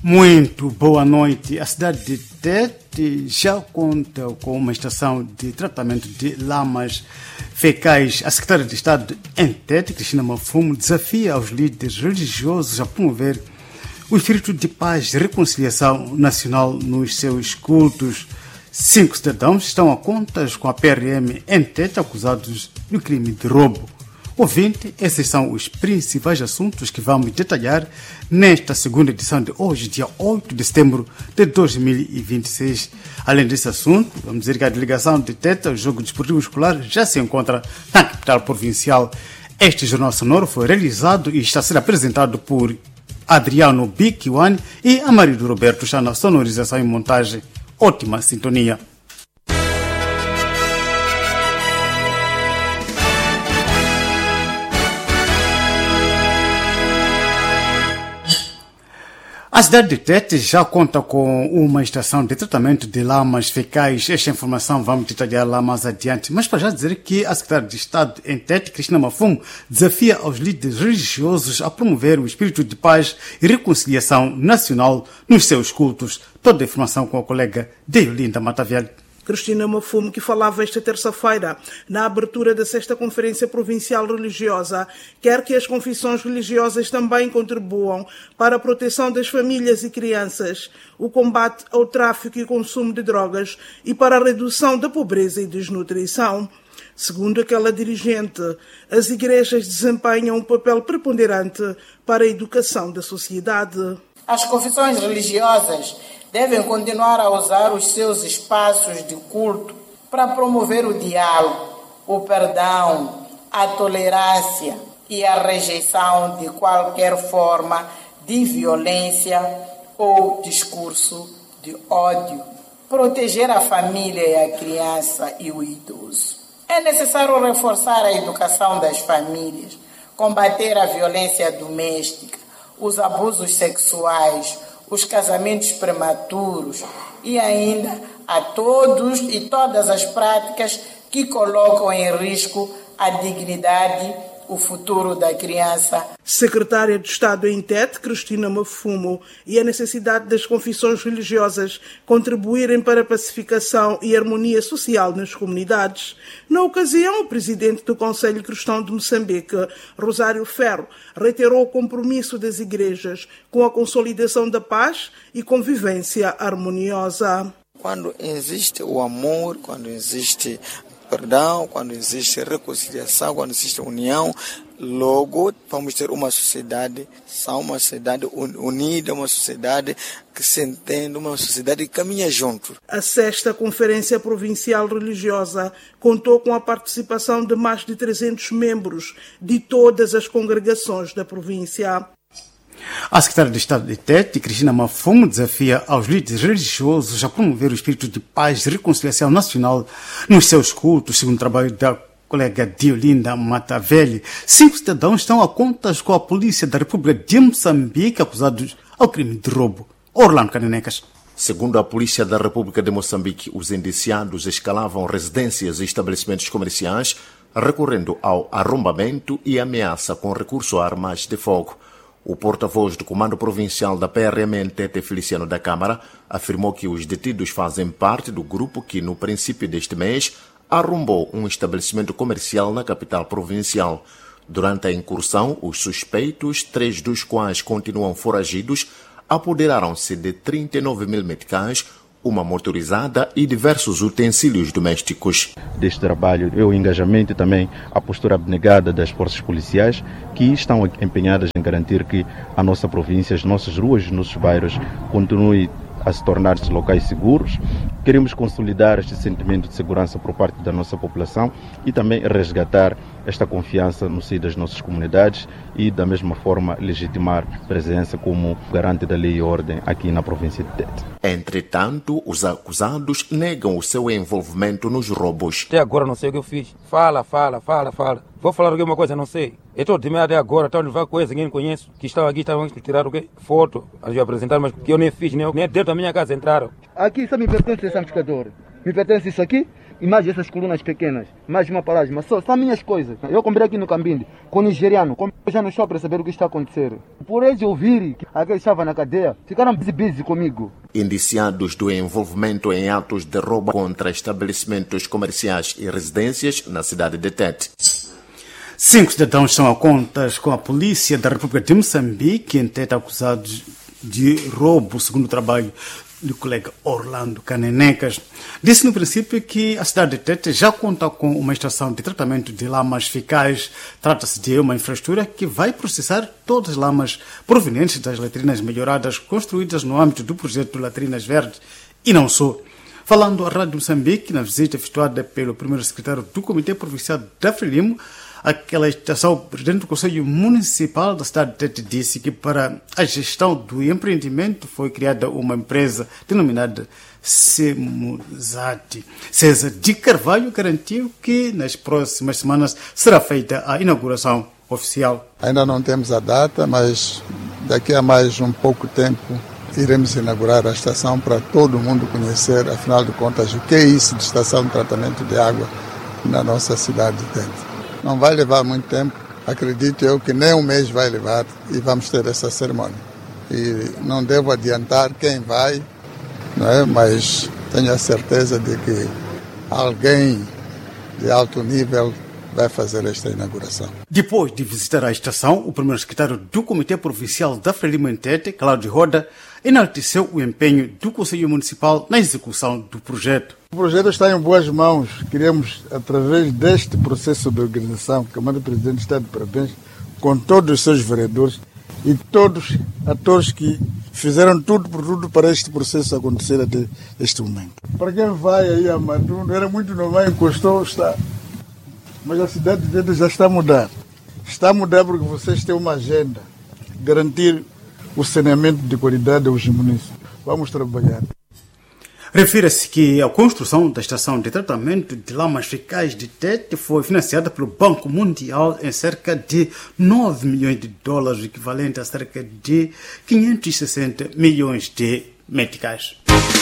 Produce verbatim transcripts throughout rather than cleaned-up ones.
Muito boa noite. A cidade de Tete já conta com uma estação de tratamento de lamas fecais. A secretária de Estado em Tete, Cristina Mafumo, desafia aos líderes religiosos a promover o espírito de paz e reconciliação nacional nos seus cultos. Cinco cidadãos estão a contas com a P R M em Tete acusados do crime de roubo. Ouvinte, esses são os principais assuntos que vamos detalhar nesta segunda edição de hoje, dia oito de setembro de dois mil e vinte e seis. Além desse assunto, vamos dizer que a delegação de Tete, o Jogo Desportivo Escolar, já se encontra na capital provincial. Este jornal sonoro foi realizado e está a ser apresentado por Adriano Bikiwan e Amarido Roberto está na sonorização e montagem. Ótima sintonia. A cidade de Tete já conta com uma estação de tratamento de lamas fecais. Esta informação vamos detalhar lá mais adiante. Mas para já dizer que a secretária de Estado em Tete, Cristina Mafumo, desafia aos líderes religiosos a promover o espírito de paz e reconciliação nacional nos seus cultos. Toda a informação com a colega Deolinda Matavelli. Cristina Mafumo, que falava esta terça-feira na abertura da sexta Conferência Provincial Religiosa, quer que as confissões religiosas também contribuam para a proteção das famílias e crianças, o combate ao tráfico e consumo de drogas e para a redução da pobreza e desnutrição. Segundo aquela dirigente, as igrejas desempenham um papel preponderante para a educação da sociedade. As confissões religiosas devem continuar a usar os seus espaços de culto para promover o diálogo, o perdão, a tolerância e a rejeição de qualquer forma de violência ou discurso de ódio. Proteger a família e a criança e o idoso. É necessário reforçar a educação das famílias, combater a violência doméstica, os abusos sexuais, os casamentos prematuros e ainda a todos e todas as práticas que colocam em risco a dignidade, o futuro da criança. Secretária de Estado em Tete, Cristina Mafumo, e a necessidade das confissões religiosas contribuírem para a pacificação e harmonia social nas comunidades. Na ocasião, o presidente do Conselho Cristão de Moçambique, Rosário Ferro, reiterou o compromisso das igrejas com a consolidação da paz e convivência harmoniosa. Quando existe o amor, quando existe perdão, quando existe reconciliação, quando existe união, logo vamos ter uma sociedade sã, uma sociedade unida, uma sociedade que se entende, uma sociedade que caminha junto. A sexta Conferência Provincial Religiosa contou com a participação de mais de trezentos membros de todas as congregações da província. A secretária de Estado de Tete, Cristina Mafumo, desafia aos líderes religiosos a promover o espírito de paz e reconciliação nacional nos seus cultos, segundo o trabalho da colega Deolinda Matavelli. Cinco cidadãos estão a contas com a polícia da República de Moçambique acusados ao crime de roubo. Orlando Canenecas. Segundo a Polícia da República de Moçambique, os indiciados escalavam residências e estabelecimentos comerciais, recorrendo ao arrombamento e ameaça com recurso a armas de fogo. O porta-voz do Comando Provincial da P R M em Tete, Feliciano da Câmara, afirmou que os detidos fazem parte do grupo que, no princípio deste mês, arrombou um estabelecimento comercial na capital provincial. Durante a incursão, os suspeitos, três dos quais continuam foragidos, apoderaram-se de trinta e nove mil meticais, uma motorizada e diversos utensílios domésticos. Deste trabalho é o engajamento e também a postura abnegada das forças policiais que estão empenhadas em garantir que a nossa província, as nossas ruas, os nossos bairros continuem a se tornar-se locais seguros. Queremos consolidar este sentimento de segurança por parte da nossa população e também resgatar esta confiança no seio das nossas comunidades e, da mesma forma, legitimar a presença como garante da lei e ordem aqui na província de Tete. Entretanto, os acusados negam o seu envolvimento nos roubos. Até agora não sei o que eu fiz. Fala, fala, fala, fala. Vou falar alguma coisa, não sei. Eu estou de meio até agora, estou a levar coisas que ninguém conhece. Que estavam aqui, estavam a tirar o quê? Foto, a apresentar, mas que eu nem fiz, nem, nem dentro da minha casa entraram. Aqui só me pertence esse amplificador. Me pertence isso aqui, e mais essas colunas pequenas, mais uma paragem, mas só, são minhas coisas. Eu comprei aqui no Cambinde, com o nigeriano, comprei já no shopping para saber o que está acontecendo. Por eles ouvirem que aquele estava na cadeia, ficaram busy, busy comigo. Indiciados do envolvimento em atos de roubo contra estabelecimentos comerciais e residências na cidade de Tete. Cinco cidadãos são a contas com a polícia da República de Moçambique em Tete acusados de roubo, segundo o trabalho do colega Orlando Canenecas. Disse no princípio que a cidade de Tete já conta com uma estação de tratamento de lamas fecais. Trata-se de uma infraestrutura que vai processar todas as lamas provenientes das latrinas melhoradas construídas no âmbito do projeto Latrinas Verdes e não só. Falando à Rádio Moçambique, na visita efetuada pelo primeiro secretário do Comitê Provincial da Frelimo, aquela estação, o presidente do Conselho Municipal da cidade de Tete disse que para a gestão do empreendimento foi criada uma empresa denominada Semuzati. César de Carvalho garantiu que nas próximas semanas será feita a inauguração oficial. Ainda não temos a data, mas daqui a mais um pouco tempo iremos inaugurar a estação para todo mundo conhecer, afinal de contas, o que é isso de estação de tratamento de água na nossa cidade de Tete. Não vai levar muito tempo, acredito eu que nem um mês vai levar e vamos ter essa cerimônia. E não devo adiantar quem vai, não é? Mas tenho a certeza de que alguém de alto nível vai fazer esta inauguração. Depois de visitar a estação, o primeiro secretário do Comitê Provincial da Frelimo em Tete, Cláudio Roda, enalteceu o empenho do Conselho Municipal na execução do projeto. O projeto está em boas mãos. Queremos, através deste processo de organização, que a Câmara do Presidente está de parabéns, com todos os seus vereadores e todos atores que fizeram tudo por tudo para este processo acontecer até este momento. Para quem vai aí a Matundo, era muito normal, encostou, está. Mas a cidade de Tete já está a mudar. Está a mudar porque vocês têm uma agenda, garantir o saneamento de qualidade aos municípios. Vamos trabalhar. Refira-se que a construção da estação de tratamento de lamas fecais de Tete foi financiada pelo Banco Mundial em cerca de nove milhões de dólares, equivalente a cerca de quinhentos e sessenta milhões de meticais.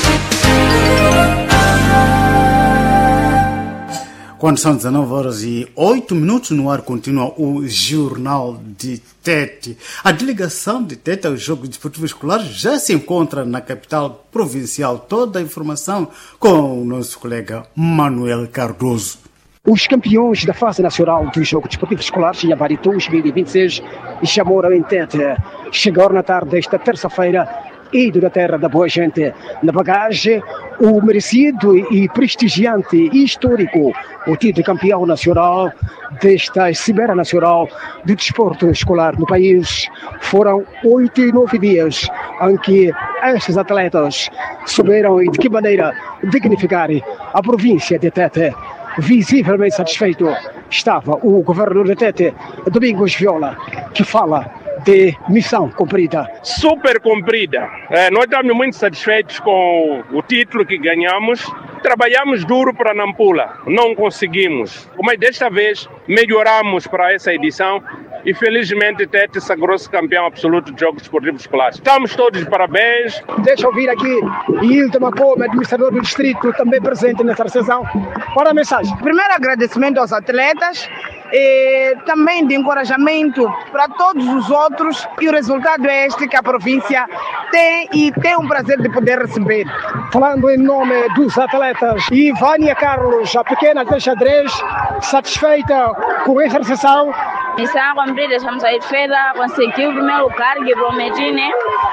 Quando são dezenove horas e oito minutos, no ar continua o Jornal de Tete. A delegação de Tete aos Jogos Desportivos Escolares já se encontra na capital provincial. Toda a informação com o nosso colega Manuel Cardoso. Os campeões da fase nacional dos Jogos Desportivos Escolares em Avari dois mil e vinte e seis chamaram em Tete. Chegaram na tarde desta terça-feira, ido da terra da boa gente. Na bagagem, o merecido e prestigiante e histórico, o título de campeão nacional desta Cimeira Nacional de Desporto Escolar no país. Foram oito e nove dias em que estes atletas souberam e de que maneira dignificar a província de Tete. Visivelmente satisfeito estava o governador de Tete, Domingos Viola, que fala de missão cumprida. Super cumprida. É, nós estamos muito satisfeitos com o título que ganhamos. Trabalhamos duro para Nampula, não conseguimos. Mas desta vez melhoramos para essa edição e felizmente Tete sagrou-se campeão absoluto de Jogos Desportivos Escolares. Estamos todos de parabéns. Deixa eu vir aqui Hilton Macoma, administrador do distrito, também presente nessa sessão. Para a mensagem. Primeiro agradecimento aos atletas e também de encorajamento para todos os outros, e o resultado é este que a província tem e tem um prazer de poder receber. Falando em nome dos atletas, Ivânia Carlos, a pequena de xadrez, satisfeita com esta recepção. Missão cumprida, estamos aí de feira, conseguimos o primeiro lugar que prometi, né?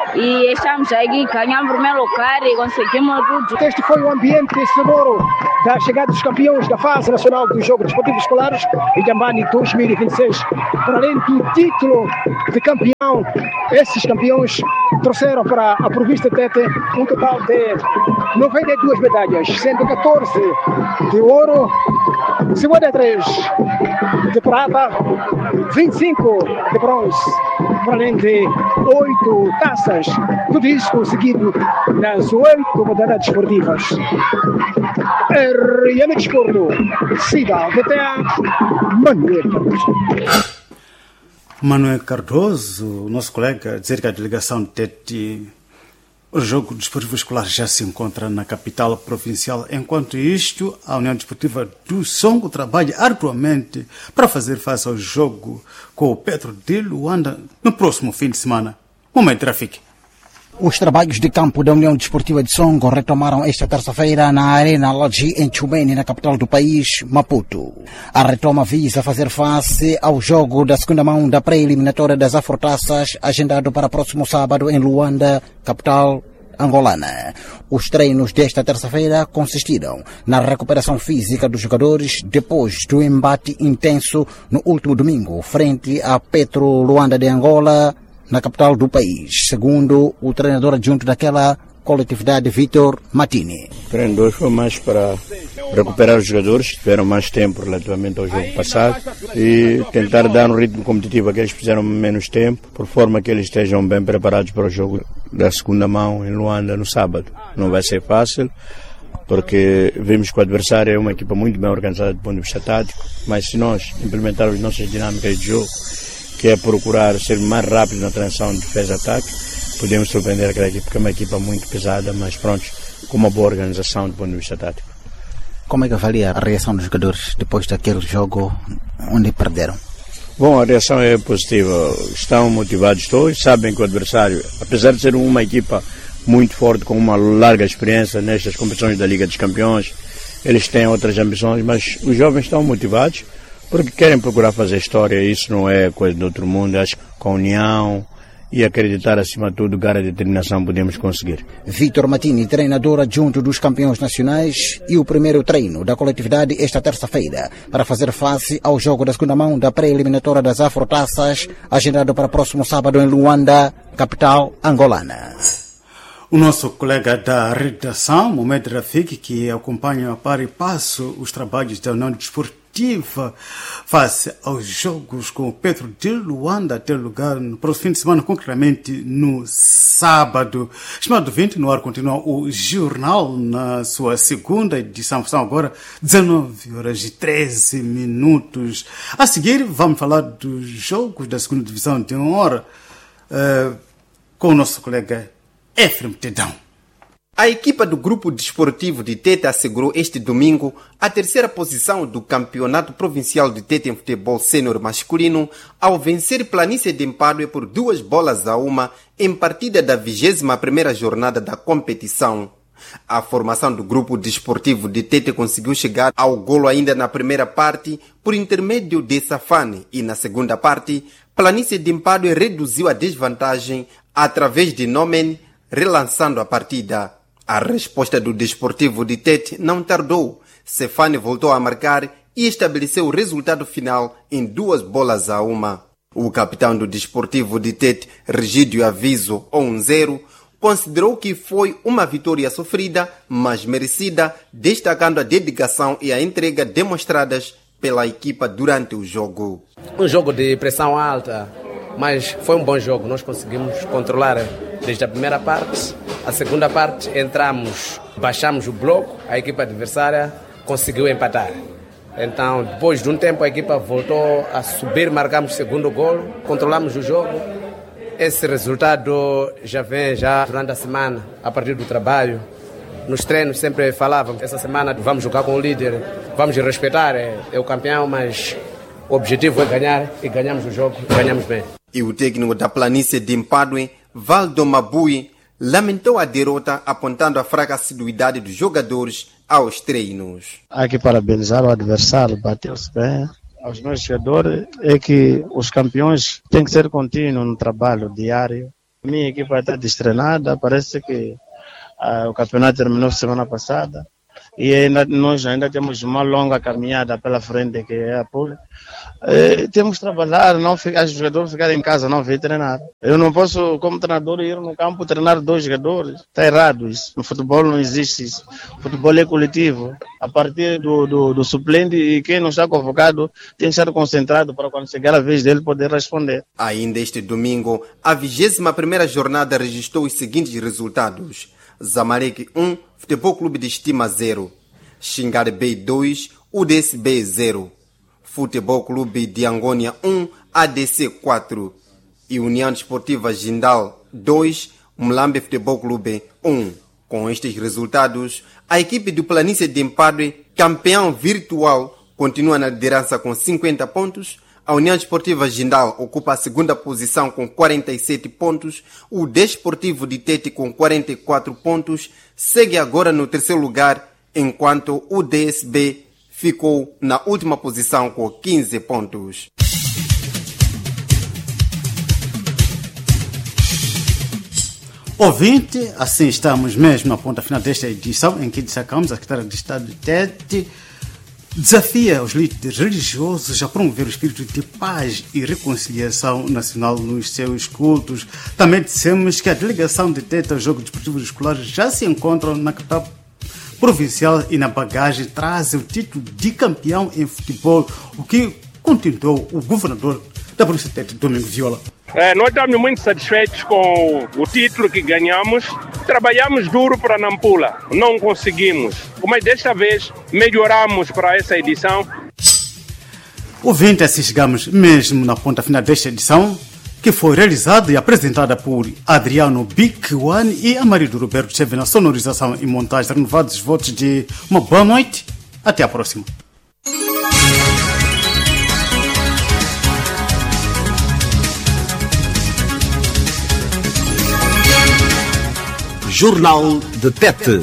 E estamos aqui, ganhamos o primeiro lugar e conseguimos tudo. Este foi o ambiente sonoro da chegada dos campeões da fase nacional dos Jogos Desportivos Escolares em Jambani dois mil e vinte e seis. Para além do título de campeão, esses campeões trouxeram para a província de Tete um total de noventa e duas medalhas, sendo catorze de ouro, cinquenta e três de prata, vinte e cinco de bronze, para além de oito taças, tudo isso conseguido nas oito modalidades esportivas. R M Desporto, Cidade de Tete, Manuel Cardoso. Manuel Cardoso, nosso colega, dizer que a delegação de Tete O jogo desportivo escolar já se encontra na capital provincial. Enquanto isto, a União Desportiva do Songo trabalha arduamente para fazer face ao jogo com o Petro de Luanda no próximo fim de semana. Momento de Rafiki. Os trabalhos de campo da União Desportiva de Songo retomaram esta terça-feira na Arena Lodge, em Chumene, na capital do país, Maputo. A retoma visa fazer face ao jogo da segunda mão da pré-eliminatória das Afrotaças, agendado para próximo sábado em Luanda, capital angolana. Os treinos desta terça-feira consistiram na recuperação física dos jogadores depois do embate intenso no último domingo, frente a Petro Luanda de Angola, na capital do país, segundo o treinador adjunto daquela coletividade, Vitor Matini. O treino de hoje foi mais para recuperar os jogadores que tiveram mais tempo relativamente ao jogo passado e tentar dar um ritmo competitivo a que eles fizeram menos tempo, por forma que eles estejam bem preparados para o jogo da segunda mão em Luanda no sábado. Não vai ser fácil, porque vimos que o adversário é uma equipa muito bem organizada do ponto de vista tático, mas se nós implementarmos nossas dinâmicas de jogo, que é procurar ser mais rápido na transição de defesa-ataque, podemos surpreender aquela equipe, que é uma equipa muito pesada, mas pronto, com uma boa organização do ponto de vista tático. Como é que avalia a reação dos jogadores depois daquele jogo onde perderam? Bom, a reação é positiva. Estão motivados todos, sabem que o adversário, apesar de ser uma equipa muito forte, com uma larga experiência nestas competições da Liga dos Campeões, eles têm outras ambições, mas os jovens estão motivados, porque querem procurar fazer história. Isso não é coisa de outro mundo. Acho que com a união e acreditar acima de tudo, garra e determinação, podemos conseguir. Vitor Matini, treinador adjunto dos campeões nacionais, e o primeiro treino da coletividade esta terça-feira para fazer face ao jogo da segunda mão da pré-eliminatória das Afrotaças, agendado para próximo sábado em Luanda, capital angolana. O nosso colega da redação, Mohamed Rafiki, que acompanha a par e passo os trabalhos da União Desportiva face aos jogos com o Petro de Luanda, a ter lugar no próximo fim de semana, concretamente no sábado. Estimado vinte, no ar continua o jornal na sua segunda edição, são agora dezenove horas e treze minutos. A seguir, vamos falar dos jogos da segunda divisão de uma hora uh, com o nosso colega Efrem Tedão. A equipa do Grupo Desportivo de Tete assegurou este domingo a terceira posição do Campeonato Provincial de Tete em futebol sênior masculino ao vencer Planície de Empadue por duas bolas a uma em partida da vigésima primeira jornada da competição. A formação do Grupo Desportivo de Tete conseguiu chegar ao golo ainda na primeira parte por intermédio de Safane e na segunda parte Planície de Empadue reduziu a desvantagem através de Nomen, relançando a partida. A resposta do Desportivo de Tete não tardou. Sefane voltou a marcar e estabeleceu o resultado final em duas bolas a uma. O capitão do Desportivo de Tete, Rigídio Aviso um zero, considerou que foi uma vitória sofrida, mas merecida, destacando a dedicação e a entrega demonstradas pela equipa durante o jogo. Um jogo de pressão alta, mas foi um bom jogo. Nós conseguimos controlar desde a primeira parte. A segunda parte entramos, baixamos o bloco, a equipa adversária conseguiu empatar. Então, depois de um tempo, a equipa voltou a subir, marcamos o segundo golo, controlamos o jogo. Esse resultado já vem já durante a semana, a partir do trabalho. Nos treinos sempre falávamos, essa semana vamos jogar com o líder, vamos respeitar, é, é o campeão, mas o objetivo é ganhar e ganhamos o jogo, ganhamos bem. E o técnico da Planície de Empadue, Valdo Mabui, lamentou a derrota, apontando a fraca assiduidade dos jogadores aos treinos. Há que parabenizar o adversário, bateu-se bem. Aos meus jogadores é que os campeões têm que ser contínuos no trabalho diário. A minha equipa está destreinada, parece que ah, o campeonato terminou semana passada e ainda, nós ainda temos uma longa caminhada pela frente, que é a pole. É, temos que trabalhar, não ficar, os jogadores ficarem em casa, não vir treinar. Eu não posso, como treinador, ir no campo treinar dois jogadores. Está errado isso. No futebol não existe isso. O futebol é coletivo. A partir do, do, do suplente, e quem não está convocado tem que estar concentrado para quando chegar a vez dele poder responder. Ainda este domingo, a vigésima primeira jornada registrou os seguintes resultados. Zamalek um, Futebol Clube de Estima zero. Xingar B dois, U D S B zero. Futebol Clube de Angônia um, A D C quatro. E União Desportiva Jindal dois, Mlambe Futebol Clube um. Com estes resultados, a equipe do Planície de Empadue, campeão virtual, continua na liderança com cinquenta pontos. A União Desportiva Jindal ocupa a segunda posição com quarenta e sete pontos. O Desportivo de Tete com quarenta e quatro pontos segue agora no terceiro lugar, enquanto o D S B ficou na última posição com quinze pontos. Ouvinte, assim estamos mesmo na ponta final desta edição em que destacamos a Secretaria de Estado de Tete desafia os líderes religiosos a promover o espírito de paz e reconciliação nacional nos seus cultos. Também dissemos que a delegação de Tete aos Jogos Desportivos Escolares já se encontra na capital provincial e na bagagem traz o título de campeão em futebol, o que continuou o governador da província de Tete, Domingo Viola. É, nós estamos muito satisfeitos com o título que ganhamos. Trabalhamos duro para Nampula, não conseguimos. Mas desta vez melhoramos para essa edição. Ouvinte, assim chegamos mesmo na ponta final desta edição, que foi realizada e apresentada por Adriano Bicwan e Amarido Roberto esteve na sonorização e montagem. Renovados os votos de uma boa noite. Até a próxima. Jornal de Tete.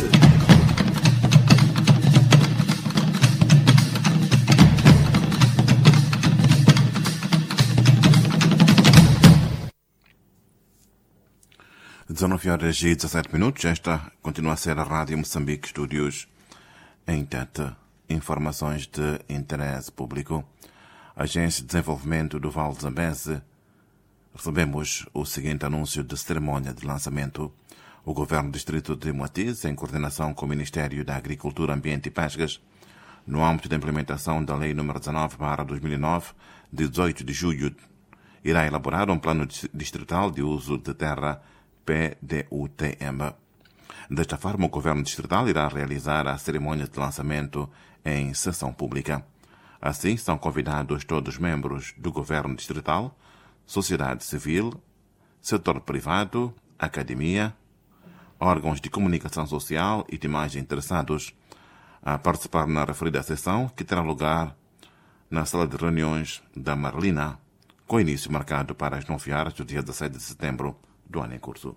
dezenove horas e dezassete minutos. Esta continua a ser a Rádio Moçambique Estúdios em Tete. Informações de interesse público. Agência de Desenvolvimento do Val de Zambeze. Recebemos o seguinte anúncio de cerimónia de lançamento. O Governo do Distrito de Moatize, em coordenação com o Ministério da Agricultura, Ambiente e Pescas, no âmbito da implementação da Lei número dezanove barra dois mil e nove, de dezoito de julho, irá elaborar um plano distrital de uso de terra P D U T M. Desta forma, o Governo Distrital irá realizar a cerimônia de lançamento em sessão pública. Assim, são convidados todos os membros do Governo Distrital, sociedade civil, setor privado, academia, órgãos de comunicação social e demais interessados a participar na referida sessão, que terá lugar na sala de reuniões da Marlina, com início marcado para as nove horas do dia dezessete de setembro do ano em curso.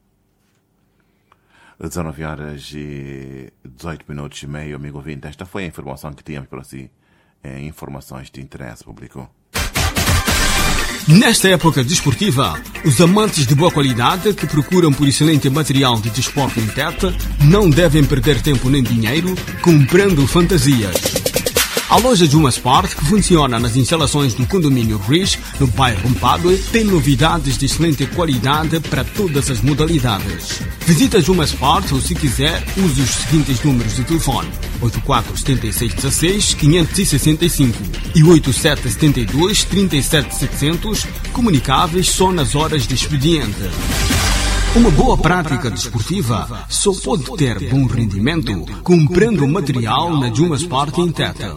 dezenove horas e dezoito minutos e meio, amigo ouvinte. Esta foi a informação que tínhamos para si, em informações de interesse público. Nesta época desportiva, os amantes de boa qualidade que procuram por excelente material de desporto em Tete não devem perder tempo nem dinheiro comprando fantasias. A loja Juma Sport, que funciona nas instalações do condomínio Riz, no bairro Empadue, tem novidades de excelente qualidade para todas as modalidades. Visita Juma Sport ou, se quiser, use os seguintes números de telefone: oito quatro sete seis um seis cinco seis cinco e oito sete sete dois três sete sete zero zero, comunicáveis só nas horas de expediente. Uma boa prática desportiva só pode ter bom rendimento comprando material na Juma Sport em Tete.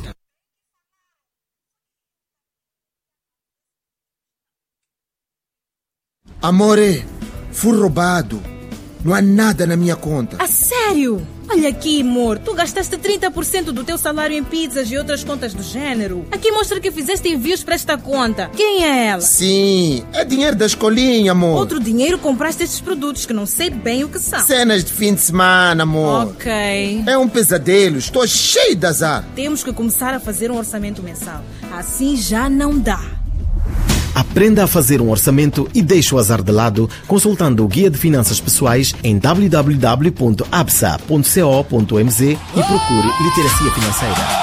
Amore, fui roubado. Não há nada na minha conta. A sério? Olha aqui, amor, tu gastaste trinta por cento do teu salário em pizzas e outras contas do gênero. Aqui mostra que fizeste envios para esta conta. Quem é ela? Sim, é dinheiro da escolinha, amor. Outro dinheiro compraste estes produtos que não sei bem o que são. Cenas de fim de semana, amor. Ok. É um pesadelo, estou cheio de azar. Temos que começar a fazer um orçamento mensal. Assim já não dá. Aprenda a fazer um orçamento e deixe o azar de lado consultando o Guia de Finanças Pessoais em w w w ponto absa ponto co ponto m z e procure literacia financeira.